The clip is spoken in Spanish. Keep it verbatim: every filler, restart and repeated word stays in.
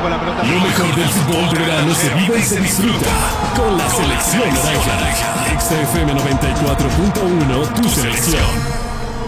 con la pelota. Lo mejor del fútbol de verano se vive y se disfruta con la selección naranja. X F M noventa y cuatro punto uno, tu selección.